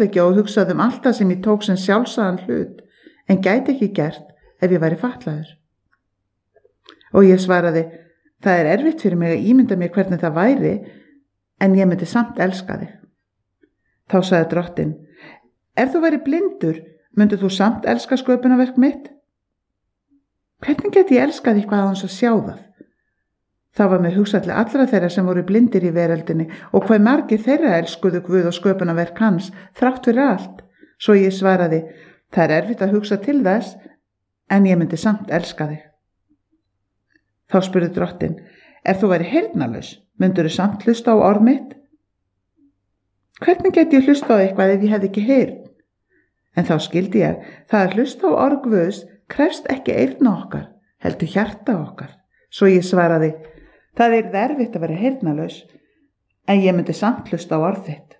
skrollleggja og hugsaði allt það sem ég tók sem sjálfsagðan hlut, en gæti ekki gert ef ég væri fatlaður. Og ég svaraði, það er erfitt fyrir mig að ímynda mér hvernig það væri, en ég myndi samt elska þig. Þá sagði drottinn, ef þú væri blindur, myndi þú samt elska sköpunarverk mitt? Hvernig geti ég elskað eitthvað aðeins að sjá það? Þá var mér hugsað til allra þeirra sem voru blindir í veröldinni og hvað margir þeirra elskuðu Guð og sköpunarverk hans þrátt fyrir allt. Svo ég svaraði, það er erfitt að hugsa til þess, en ég myndi samt elska þig. Þá spurði drottinn, ef þú væri heyrnarlaus, myndirðu samt hlusta á orð mitt? Hvernig geti ég hlusta á eitthvað ef ég hefði ekki heyrn? En þá skildi ég, það að hlusta á orð Guðs krefst ekki eyrna okkar, heldur hjarta okkar. Svo ég svaraði, það er erfitt að vera heyrnarlaus, en ég myndi samt hlusta á orð þitt.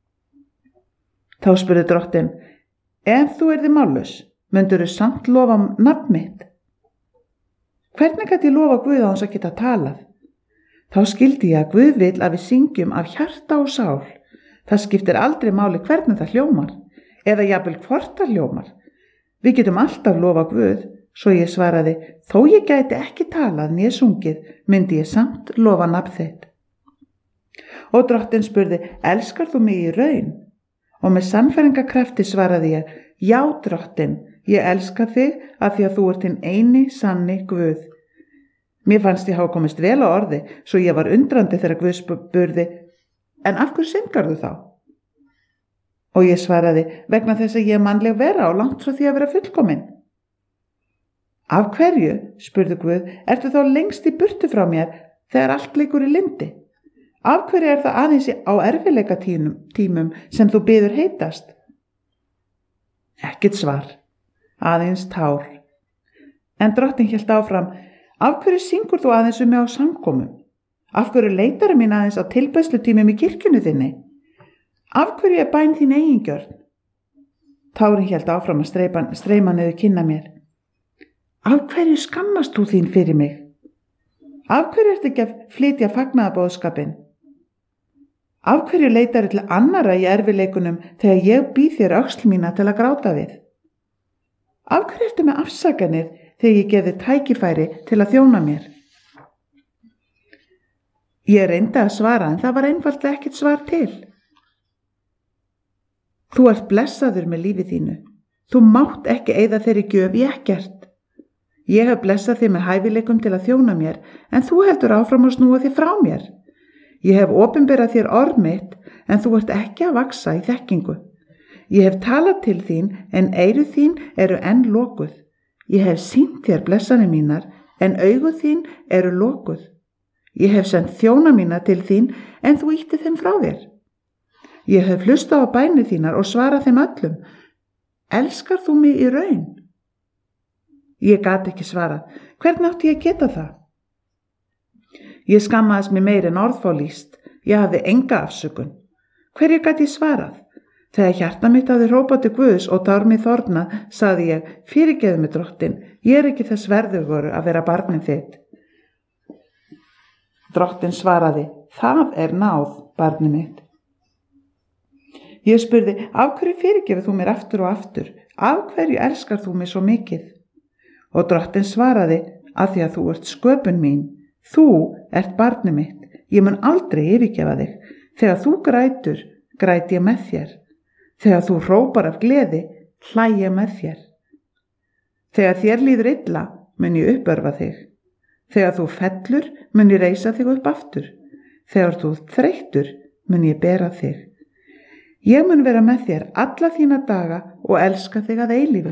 Þá spurði drottinn, ef þú yrði mállaus, myndirðu samt lofa nafn mitt? Hvernig gæti ég lofa Guð á hans að geta talað? Þá skildi ég að Guð vill að við syngjum af hjarta og sál. Það skiptir aldrei máli hvernig það hljómar, eða jafnvel hvort það hljómar. Við getum alltaf lofa Guð, svo ég svaraði, þó ég gæti ekki talað né sungið, myndi ég samt lofa nafn þitt. Og drottinn spurði, elskar þú mig í raun? Og með sannfæringarkrafti svaraði ég, já drottinn, ég elska þig af því að þú ert hinn eini sanni Guð. Mér fannst ég hafa komist vel á orði, svo ég var undrandi þegar Guð spurði, en af hverju syngarðu þá? Og ég svaraði, vegna þess að ég er mannleg vera og langt frá því að vera fullkomin. Af hverju, spurði Guð, ertu þá lengst í burtu frá mér þegar allt leikur í lyndi? Af hverju er það aðeins á erfiðleika tímum sem þú biður heitast? Ekkert svar, aðeins tár. En drottinn hélt áfram, af hverju syngur þú aðeins mig á samkomum? Af hverju leitar mín aðeins á tilbærslutímum í kirkjunni þinni? Af hverju er bæn þín eigingjörn? Tárin hélt áfram að streyma niður kinna mér. Af hverju skammast þú þín fyrir mig? Af hverju ertu ekki að flytja fagnaðarboðskapinn? Af hverju leitar til annara í erfiðleikunum þegar ég býð þér öxl mína til að gráta við? Af hverju ertu með afsakanir þegar ég gefi tækifæri til að þjóna mér? Ég reyndi að svara en það var einfaldlega ekkert svar til. Þú ert blessaður með lífi þínu. Þú mátt ekki eyða þeirri gjöf í ekkert. Ég hef blessað þig með hæfileikum til að þjóna mér, en þú heldur áfram að snúa þig frá mér. Ég hef opinberað þér orð mitt, en þú ert ekki að vaxa í þekkingu. Ég hef talað til þín, en eyru þín eru enn lokuð. Ég hef sýnt þér blessanir mínar, en augu þín eru lokuð. Ég hef sendt þjóna mína til þín, en þú ýtti þeim frá þér. Ég hef hlustað á bænir þínar og svarað þeim öllum. Elskar þú mig í raun? Ég gat ekki svarað. Hvernig átti ég að geta það? Ég skammaðist mig meir en orðfá lýst. Ég hafði enga afsökun. Hverju gat ég svarað? Þegar hjarta mitt hafði hrópað til Guðs og tár mig þornað, sagði ég, fyrirgefðu mig drottinn, ég er ekki þess verðugur að vera barnið þitt. Drottinn svaraði, það er náð, barnið mitt. Ég spurði, af hverju fyrirgefur þú mér aftur og aftur? Af hverju elskar þú mig svo mikið? Og drottinn svaraði, af því að þú ert sköpun mín. Þú ert barnið mitt. Ég mun aldrei yfirgefa þig. Þegar þú grætur, græt ég með þér. Þegar þú hrópar af gleði, hlæ ég með þér. Þegar þér líður illa, mun ég uppörva þig. Þegar þú fellur, mun ég reisa þig upp aftur. Þegar þú þreyttur, mun ég bera þig. Ég mun vera með þér alla þína daga og elska þig að eilífu.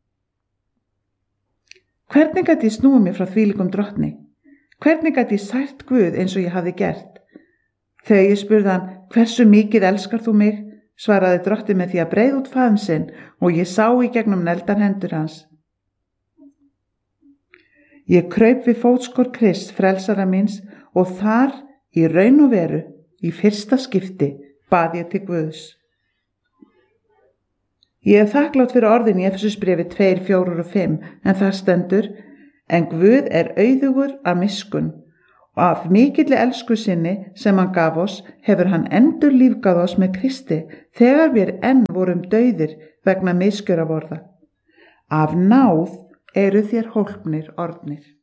Hvernig gat ég snúið mér frá þvílíkum drottni? Hvernig gat ég sært Guð eins og ég hafði gert? Þegar ég spurði hann, hversu mikið elskar þú mig? Svaraði drottinn með því að breiða út faðm sinn og ég sá í gegnum neldar hendur hans. Ég kraup við fótskor Krists frelsara míns og þar í raun og veru, í fyrsta skipti, bað ég til Guðs. Ég er þakklátt fyrir orðin í Efesusbréfi 2, 4 og 5, en þar stendur, en Guð er auðugur af miskunn Af mikilli elsku sinni sem hann gaf oss hefur hann endur lífgað oss með Kristi þegar við enn vorum dauðir vegna misgjörðavorða. Af náð eru þér hólpnir orðnir.